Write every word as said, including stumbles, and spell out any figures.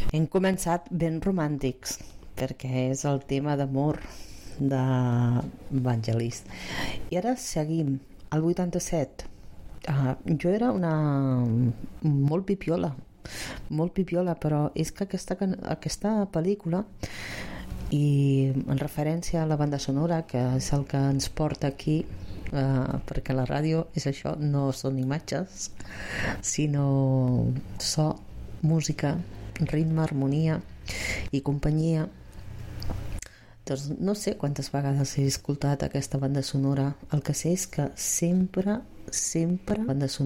Hem començat ben romàntics perquè és el tema d'amor de Vangelis, i ara seguim al vuitanta-set. Uh, jo era una molt pipiola molt pipiola, però és que aquesta, aquesta pel·lícula, i en referència a la banda sonora, que és el que ens porta aquí, uh, perquè la ràdio és això, no són imatges sinó so, música, ritme, harmonia i companyia. Doncs no sé quantes vegades he escoltat aquesta banda sonora. El que sé és que sempre sempre banda sonora